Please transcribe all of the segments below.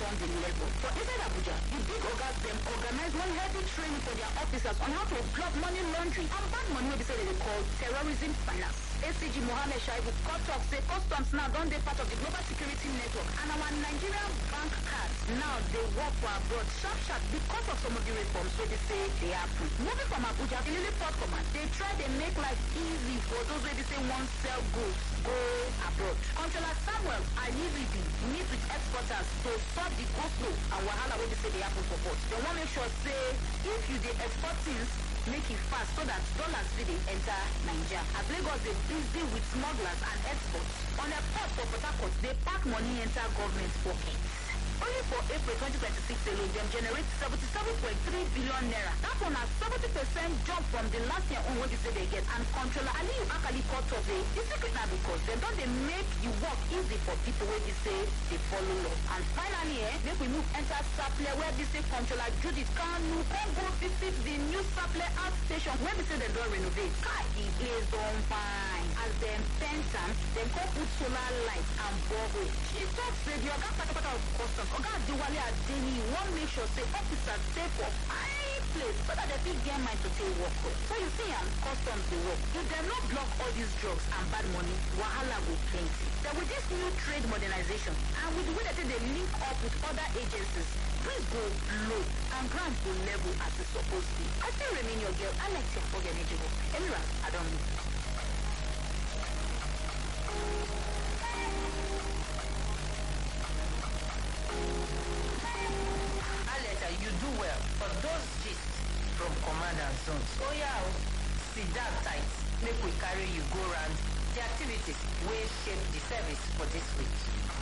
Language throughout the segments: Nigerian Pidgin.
don dey level. For inside Abuja, the big ogas dem organize one heavy training for their officers on how to block money laundering and bad money wey be say they call terrorism finance. ACG Mohammed Shaibu talk say customs now don dey part of the global security network, and our Nigerian bank cards now dey work for abroad sharp because of some of the reforms wey dey say dey happen. Moving from Abuja, the Lily Port Command dey try dey make life easy for those wey dey say wan sell goods go abroad. Controller Samuel Ayizidi meet with exporters to solve the go-slow and wahala wey dey say dey happen for port. Dem wan make sure say if you dey export things, make it fast so that dollars fit dey enter Naija. As Lagos dey busy with smugglers and exports, on a port for Port Harcourt dey pack money enter government pockets. Only for April 2026 alone, dem generate 77.3 billion naira. That one na 70% jump from the last year own wey be say they get. And Controller Aliyu Akali talk say the secret na because dem don dey make the work easy for people wey be say dey follow law. And finally, make we move enter Saple where be say Controller Judith Kanu come go visit the new Saple Art Station where be say dem don renovate. Kai, the place don fine. As dem paint am, dem come put solar light and borehole. She talk say the oga patapata of customs, Oga Adewale Adeni, wan make sure say officers stay for high place so that they fit get mind to take work well. So you see am, customs dey work. If dem no block all these drugs and bad money, wahala go plenty. Then with this new trade modernization and with the way that they link up with other agencies, breeze go low and ground go level as e suppose be. I still remain your girl, Alex Ogenejibo. Emira, I don move. You do well for those gist from command and zones. Oh yeah, sit down tight. Make we carry you go round the activities wey shape the service for this week.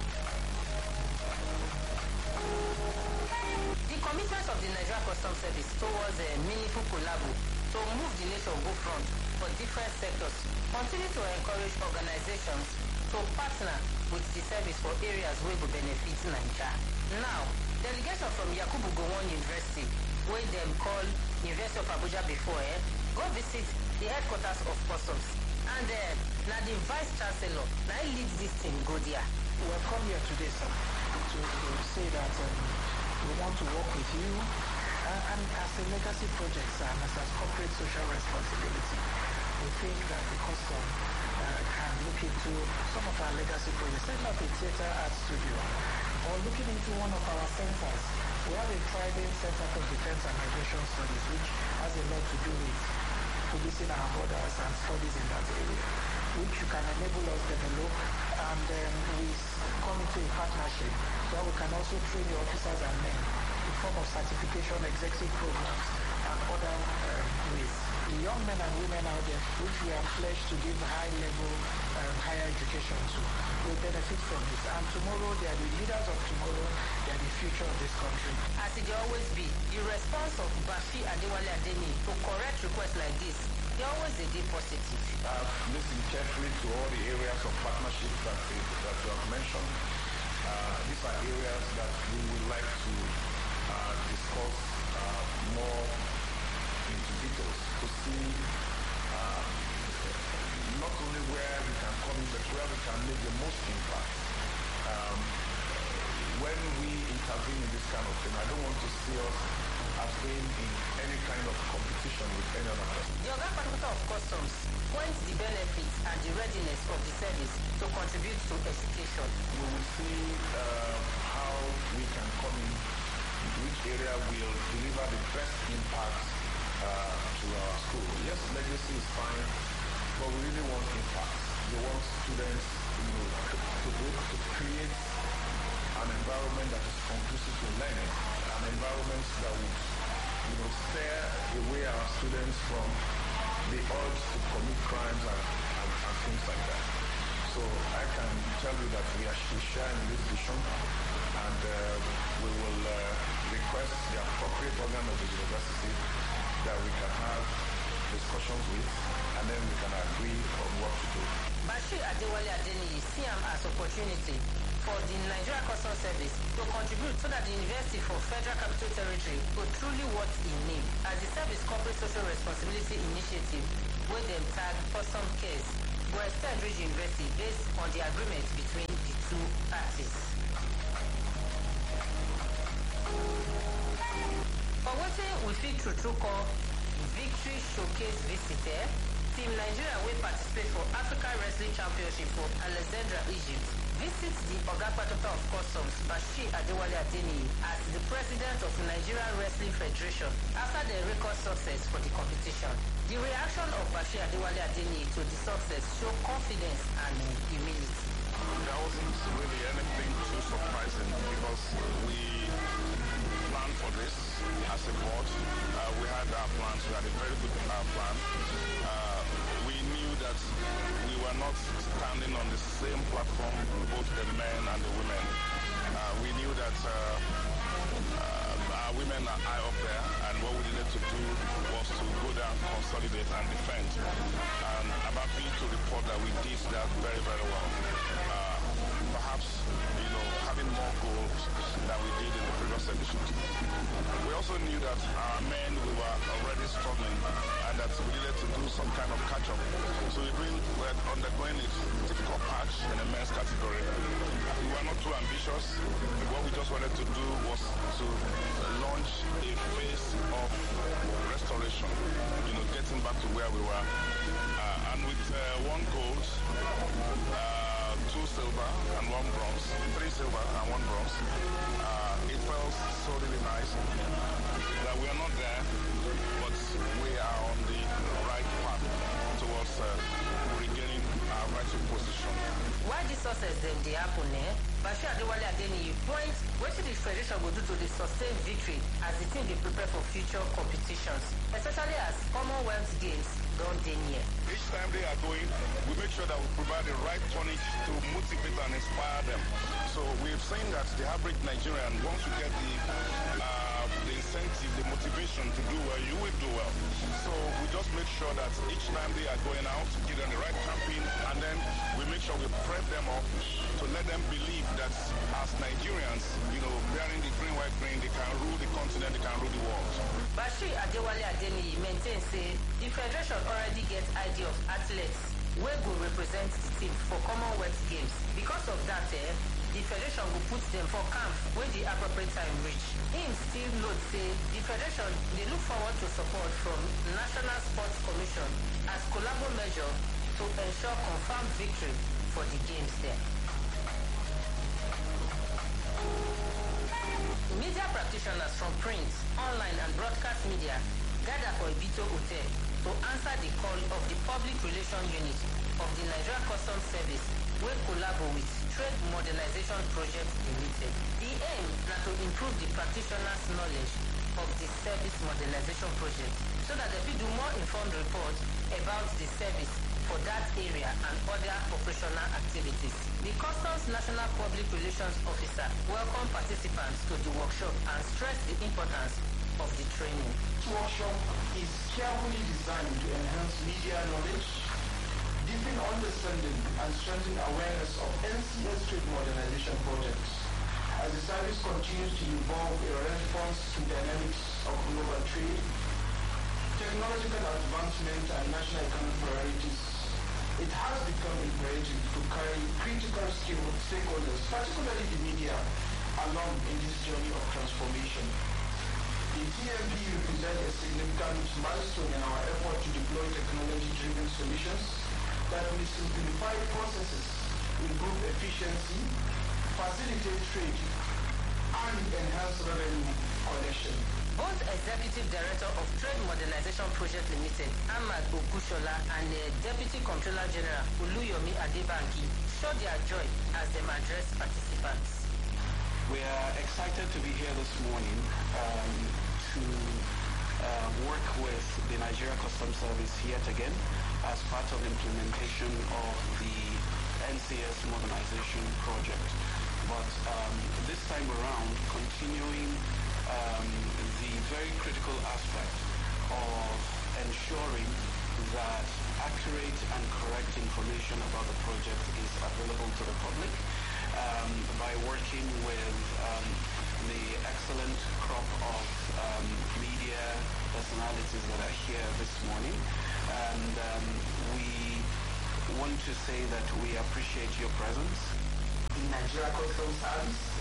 The commitment of the Nigeria Customs Service towards a meaningful collabo to move the nation go front for different sectors continue to encourage organizations to partner with the service for areas wey go benefit Naija. Now, delegation from Yakubu Gowon University, wey dem call University of Abuja before, go visit the headquarters of Customs. And na the Vice Chancellor na lead this team go there. We have come here today, sir, to say that we want to work with you and as a legacy project, sir, and as corporate social responsibility. We think that the custom can look into some of our legacy projects, setting up a theater art studio, or looking into one of our centers. We have a thriving Center for Defense and Migration Studies, which has a lot to do with policing our borders and studies in that area, which you can enable us develop, and we come into a partnership where we can also train your officers and men in form of certification, executive programs, and other ways. The young men and women out there, which we are pledged to give high-level higher education to, will benefit from this. And tomorrow, they are the leaders of tomorrow, they are the future of this country. As it always be, the response of Bashi Adewale Adeni to correct requests like this, they always dey positive. I've listened carefully to all the areas of partnership that you have mentioned. These are areas that we would like to discuss more into details to see not only where we can come in, but where we can make the most impact. When we intervene in this kind of thing, I don't want to see us as being in any kind of competition with any other person. The Oga Patapata of Customs points the benefits and the readiness of the service to contribute to education. We will see how we can come in, which area will deliver the best impact to our school. Yes, legacy is fine, but we really want impact. We want students to create an environment that is conducive to learning, an environment that would steer away our students from the urge to commit crimes and things like that. So I can tell you that we share in this vision, and we will request the appropriate organ of the university that we can have discussions with, and then we can agree on what to do. Bashi Adewale Adeni see am as opportunity for the Nigeria Customs Service to contribute so that the University for Federal Capital Territory will truly worth in name as the service corporate social responsibility initiative wey dem tag Custom Cares go extend reach university based on the agreement between the two parties. fit true call Victory Showcase visitor. Team Nigeria will participate for Africa Wrestling Championship for Alexandria, Egypt. Visit the Oga Patota of Customs, Bashir Adewale Adeniyi, as the president of Nigeria Wrestling Federation after the record success for the competition. The reaction of Bashir Adewale Adeniyi to the success show confidence and humility. There wasn't really anything too surprising because we planned for this as a board. We had our plans. We had a very good plan. We knew that we were not standing on the same platform, both the men and the women. We knew that our women are high up there, and what we needed to do was to go down, consolidate, and defend. And I'm happy to report that we did that very, very well. Perhaps, having more goals than we did in the previous edition. We also knew that our men, we were already struggling, and that we needed to do some kind of catch-up. So we're undergoing a difficult patch in the men's category. We were not too ambitious. What we just wanted to do was to launch a phase of restoration, getting back to where we were. And with 1 gold, 2 silver and 1 bronze, 3 silver and 1 bronze. It felt so really nice that we are not there, but we are on the right path towards regaining our rightful position. Why this success then dey happen? Bashir Adewale Adeniyi points wetin the federation go do to the sustained victory as the team dey prepare for future competitions, especially as Commonwealth Games don dey near. Each time they are going, we make sure that we provide the right tonnage to motivate and inspire them. So we've seen that the average Nigerian, once you get the incentive, the motivation to do well, you will do well. So we just make sure that each time they are going out, give them the right campaign, and then we make sure we prep them up to let them believe that as Nigerians, bearing the green, white, green, they can rule the continent, they can rule the world. Bashir Adewale Adeniyi maintain say the federation already get idea of athletes wey go represent the team for Commonwealth Games. Because of that, the federation go put them for camp when the appropriate time reach. Him still note say the federation dey look forward to support from National Sports Commission as collabo measure to ensure confirmed victory for the games there. Media practitioners from print, online and broadcast media gather for Ibito Hotel to answer the call of the Public Relations Unit of the Nigeria Customs Service wey collabo with Trade Modernization Project Limited. The aim na to improve the practitioners' knowledge of the Service Modernization Project so that they fit do more informed reports about the service for that area and other operational activities. The Customs National Public Relations Officer welcomed participants to the workshop and stressed the importance of the training. This workshop is carefully designed to enhance media knowledge, deepen understanding and strengthen awareness of NCS Trade Modernization projects as the service continues to evolve in response to dynamics of global trade, technological advancement and national economic priorities. It has become imperative to carry critical stakeholders, particularly the media, along in this journey of transformation. The TMP represents a significant milestone in our effort to deploy technology-driven solutions that will simplify processes, improve efficiency, facilitate trade, and enhance revenue collection. Both Executive Director of Trade Modernization Project Limited, Ahmad Okushola, and the Deputy Comptroller General, Oluyomi Adebanki, showed their joy as they addressed participants. We are excited to be here this morning to work with the Nigeria Customs Service yet again as part of implementation of the NCS Modernization Project. But this time around, continuing the very critical aspect of ensuring that accurate and correct information about the project is available to the public by working with the excellent crop of media personalities that are here this morning. And we want to say that we appreciate your presence. The Nigeria Customs Service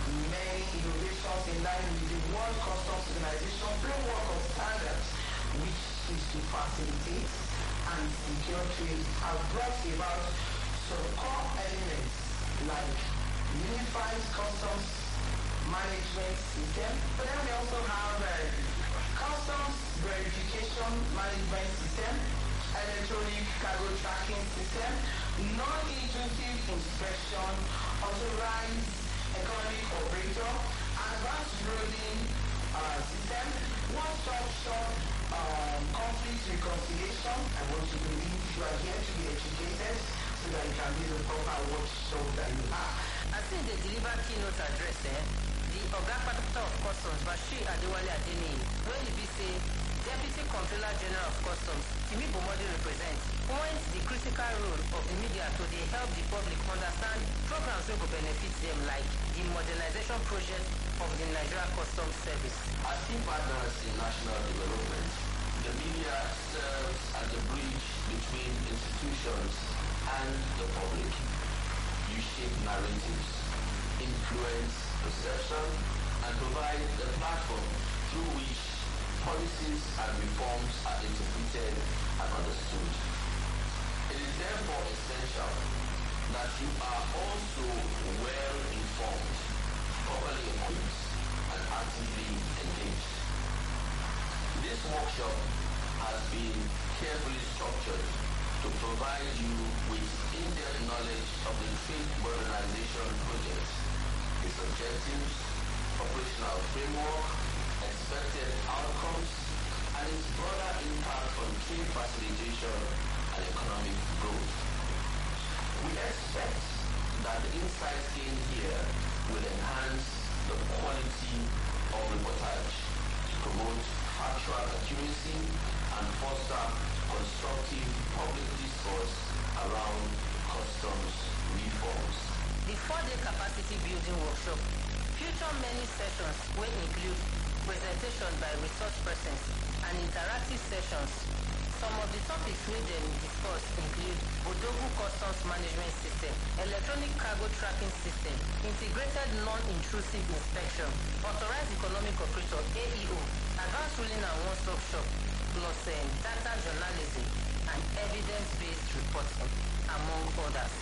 many innovations in line with the World Customs Organization framework of standards, which is to facilitate and secure trade, have brought about some core elements like unified customs management system. But then we also have customs verification management system, electronic cargo tracking system, non-intrusive inspection, authorized economic operator, advanced rolling system, one-stop shop conflict reconciliation. I want to believe you are here to be educated so that you can be the proper workshop that you are. As in the deliver keynote address, the Oga Patapata of Customs, Bashir Adewale Adeniyi, when he be say Deputy Comptroller General of Customs, Timi Bomodi represents, points the critical role of the media to help the public understand programs that will benefit them, like the modernization project of the Nigeria Customs Service. As key partners in national development, the media serves as a bridge between institutions and the public. You shape narratives, influence perception, and provide the platform through which policies and reforms are interpreted and understood. It is therefore essential that you are also well informed, properly equipped, and actively engaged. This workshop has been carefully structured to provide you with in-depth knowledge of the Trade Modernization Project, its objectives, operational framework, expected outcomes, and its broader impact on trade facilitation and economic growth. We expect that the insights gained here will enhance the quality of reportage, promote factual accuracy, and foster constructive public discourse around customs reforms. The 4-day capacity building workshop features many sessions will include presentation by resource persons and interactive sessions. Some of the topics we then discuss include Bodogu Customs Management System, Electronic Cargo Tracking System, Integrated Non-Intrusive Inspection, Authorized Economic Operator AEO, Advanced Ruling and One-Stop Shop, plus data journalism and evidence-based reporting, among others.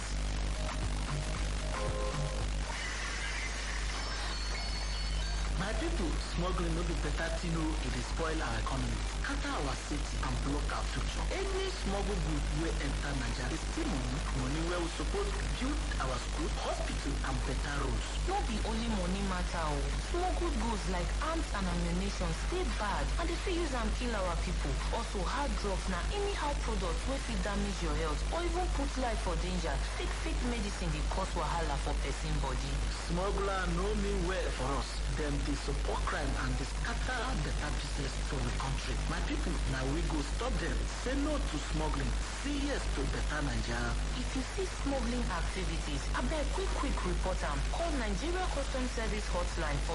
My people, smuggling no be better thing, it dey spoil our economy, scatter our city and block our future. Any smuggle good wey enter Naija dey steal money wey we suppose build our school, hospital and better roads. No be only money matter o. Smuggled goods like arms and ammunition dey bad and dey fit use am kill our people. Also, hard drugs na anyhow products wey fit damage your health or even put life for danger. Fake medicine dey cause wahala for person body. Smuggler no mean well for us. Dem dey support crime and dey scatter better business for the country. My people, na we go stop them. Say no to smuggling. Say yes to better Naija. If you see smuggling activities, abeg quick report am. Call Nigeria Customs Service hotline for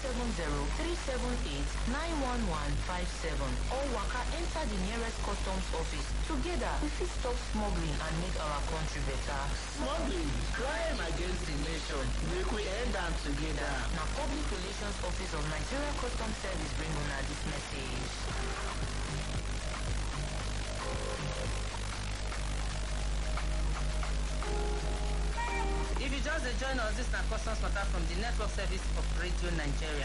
070-378-91157 or waka enter the nearest customs office. Together, we fit stop smuggling and make our country better. Smuggling, crime against the nation. Make we end am together. Na Public Relations Office of Nigeria Customs Service bring una this message. If you just join us, this is Customs Matter from the Network Service of Radio Nigeria.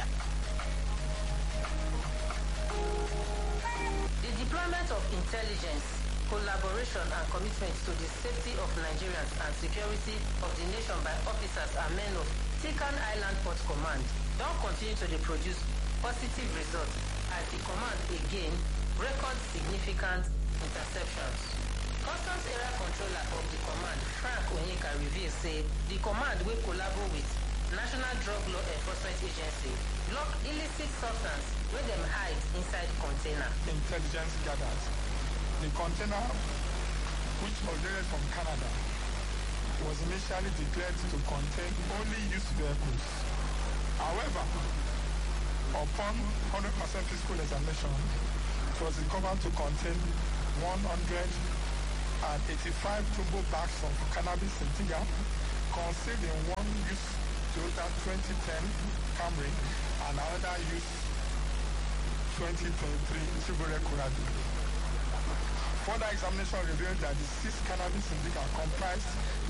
The deployment of intelligence, collaboration and commitment to the safety of Nigerians and security of the nation by officers and men of Tican Island Port Command don continue to produce positive results as the command again record significant interceptions. Customs Area Controller of the command, Frank Onyeka, reveal say the command will collaborate with National Drug Law Enforcement Agency block illicit substance where them hide inside container. Intelligence gathered the container, which originated from Canada, was initially declared to contain only used vehicles. However, upon 100% physical examination, it was discovered to contain 185 jumbo bags of cannabis sativa concealed in one used Toyota 2010 Camry and another used 2023 Chevrolet Corrado. Further examination revealed that the seized cannabis indica comprised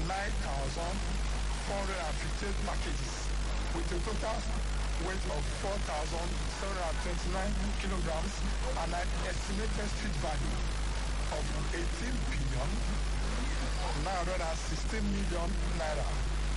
9,458 packages with a total weight of 4,729 kilograms and an estimated street value of 18,916 million naira.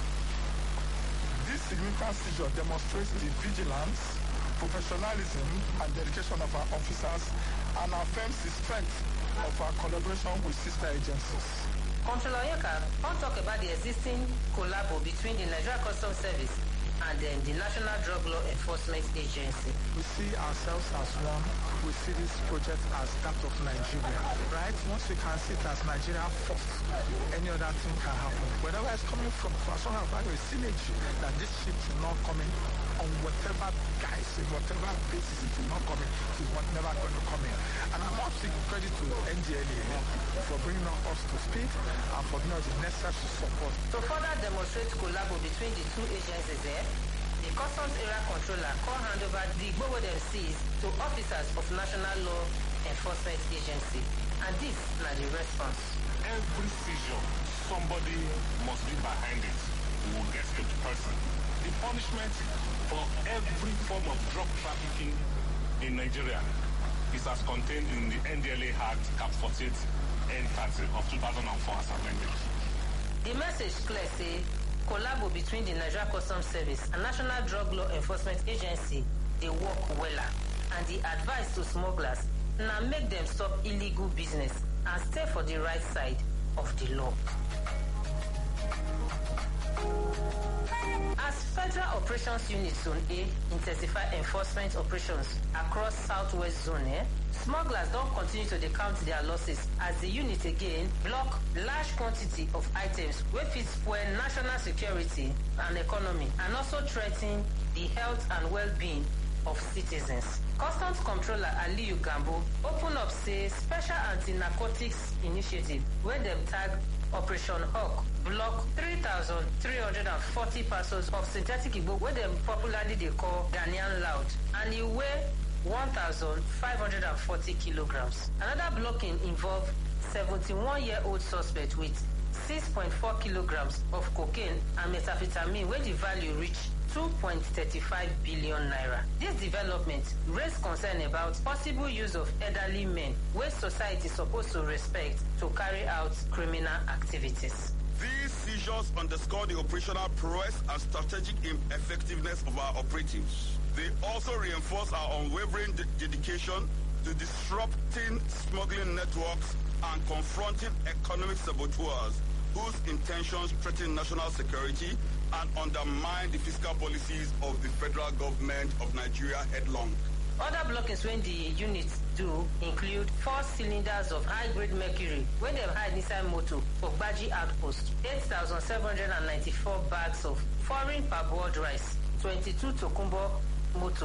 This significant seizure demonstrates the vigilance, professionalism, and dedication of our officers and affirms the strength of our collaboration with sister agencies. Controller Oyeka, want to talk about the existing collabo between the Nigeria Customs Service and then the National Drug Law Enforcement Agency. We see ourselves as one. We see this project as that of Nigeria, right? Once we can see it as Nigeria first, any other thing can happen. Wherever it's coming from, as long as there is synergy, that this ship will not come in on whatever guise, whatever basis it will not come in, it is never going to come in. And I must give credit to NDLEA for bringing us to speed and for giving us the necessary support. To further demonstrate collabo between the two agencies there, the Customs Area Controller called hand over the Igbo them seized to officers of National Law Enforcement Agency. And this is the response. Every seizure, somebody must be behind it who will get the person. The punishment for every form of drug trafficking in Nigeria is as contained in the NDLA Act Cap 48 N30 of 2004 as amended. The message clear say collabo between the Nigeria Customs Service and National Drug Law Enforcement Agency they work well, and the advice to smugglers now make them stop illegal business and stay for the right side of the law. As Federal Operations Unit Zone A intensify enforcement operations across Southwest Zone, smugglers don't continue to decount their losses as the unit again block large quantity of items wey fit spoil national security and economy and also threaten the health and well-being of citizens. Customs Controller Aliyu Gambo open up say special anti-narcotics initiative where them tag Operation Hawk block 3,340 parcels of synthetic Igbo where them popularly they call Ghanaian loud and it weigh 1,540 kilograms. Another blocking involved 71-year-old suspect with 6.4 kilograms of cocaine and methamphetamine where the value reached 2.35 billion naira. This development raised concern about possible use of elderly men where society is supposed to respect to carry out criminal activities. These seizures underscore the operational prowess and strategic effectiveness of our operatives. They also reinforce our unwavering dedication to disrupting smuggling networks and confronting economic saboteurs whose intentions threaten national security and undermine the fiscal policies of the federal government of Nigeria headlong. Other blockings when the units do include 4 cylinders of high-grade mercury when they hide inside motor for Baji outpost, 8,794 bags of foreign parboiled rice, 22 tokumbo motor,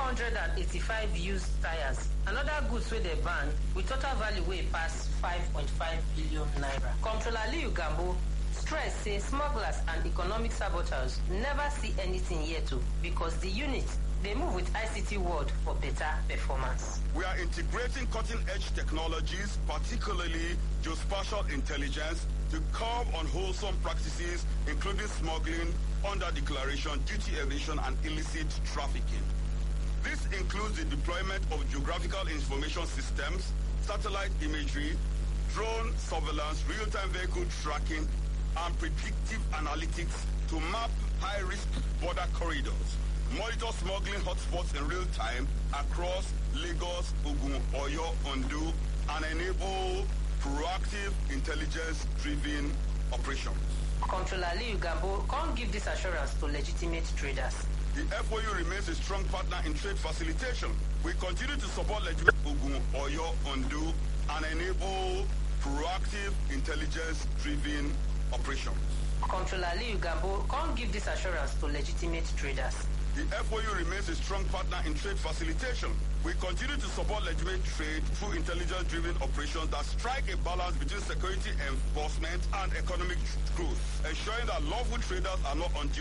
485 used tires, and other goods where they ban with total value way past 5.5 billion naira. Comptroller Aliyu Gambo stress say smugglers and economic saboteurs never see anything yet too because the unit they move with ICT world for better performance. We are integrating cutting-edge technologies, particularly geospatial intelligence, to curb unwholesome practices, including smuggling, under-declaration, duty evasion, and illicit trafficking. This includes the deployment of geographical information systems, satellite imagery, drone surveillance, real-time vehicle tracking, and predictive analytics to map high-risk border corridors, monitor smuggling hotspots in real time across Lagos, Ogun, Oyo, Ondo, and enable proactive, intelligence-driven operations. Controller Aliyu Gambo can't give this assurance to legitimate traders. The FOU remains a strong partner in trade facilitation. We continue to support legitimate Ogun, Oyo, Ondo, and enable proactive, intelligence-driven operations. Controller Aliyu Gambo can't give this assurance to legitimate traders. The FOU remains a strong partner in trade facilitation. We continue to support legitimate trade through intelligence-driven operations that strike a balance between security enforcement and economic growth, ensuring that lawful traders are not unduly